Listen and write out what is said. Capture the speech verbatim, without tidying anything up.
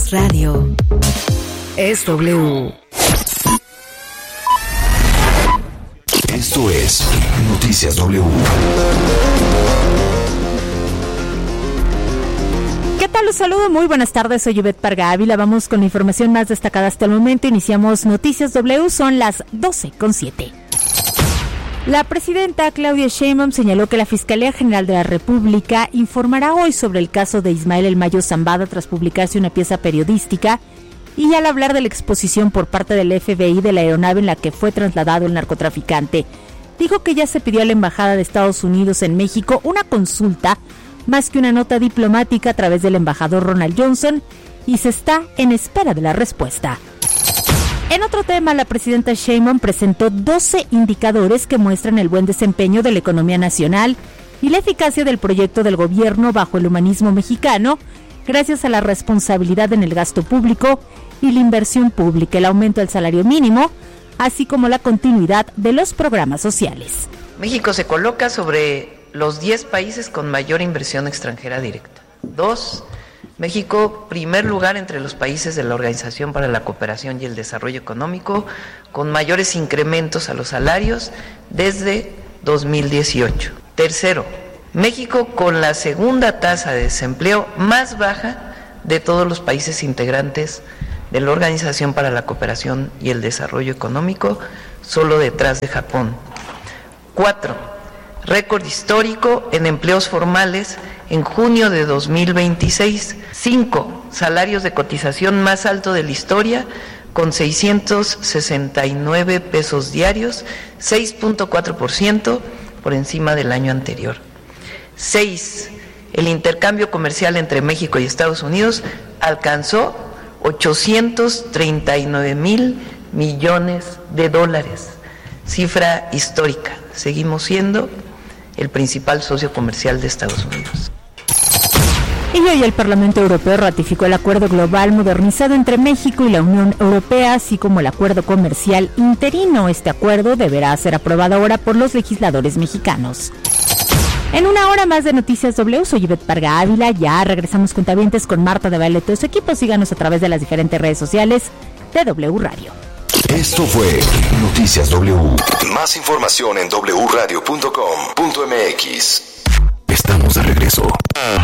Es radio. Es W. Esto es Noticias W. ¿Qué tal? Los saludo, muy buenas tardes, soy Yvette Parga Ávila. Vamos con la información más destacada hasta el momento. Iniciamos Noticias W, son las doce con siete. La presidenta Claudia Sheinbaum señaló que la Fiscalía General de la República informará hoy sobre el caso de Ismael El Mayo Zambada tras publicarse una pieza periodística y al hablar de la exposición por parte del F B I de la aeronave en la que fue trasladado el narcotraficante. Dijo que ya se pidió a la Embajada de Estados Unidos en México una consulta más que una nota diplomática a través del embajador Ronald Johnson y se está en espera de la respuesta. En otro tema, la presidenta Sheinbaum presentó doce indicadores que muestran el buen desempeño de la economía nacional y la eficacia del proyecto del gobierno bajo el humanismo mexicano, gracias a la responsabilidad en el gasto público y la inversión pública, el aumento del salario mínimo, así como la continuidad de los programas sociales. México se coloca sobre los diez países con mayor inversión extranjera directa. Dos, México, primer lugar entre los países de la Organización para la Cooperación y el Desarrollo Económico, con mayores incrementos a los salarios desde dos mil dieciocho. Tercero, México con la segunda tasa de desempleo más baja de todos los países integrantes de la Organización para la Cooperación y el Desarrollo Económico, solo detrás de Japón. Cuatro, récord histórico en empleos formales en junio de dos mil veintiséis. Cinco, salarios de cotización más alto de la historia, con seiscientos sesenta y nueve pesos diarios, seis punto cuatro por ciento por encima del año anterior. Seis, el intercambio comercial entre México y Estados Unidos alcanzó ochocientos treinta y nueve mil millones de dólares, cifra histórica. Seguimos siendo el principal socio comercial de Estados Unidos. Y hoy el Parlamento Europeo ratificó el acuerdo global modernizado entre México y la Unión Europea, así como el acuerdo comercial interino. Este acuerdo deberá ser aprobado ahora por los legisladores mexicanos. En una hora más de Noticias W, soy Yvette Parga Ávila. Ya regresamos cuentavientes con Marta de Baile y todo su equipo. Síganos a través de las diferentes redes sociales de W Radio. Esto fue Noticias W. Más información en doble u radio punto com punto m x. Estamos de regreso.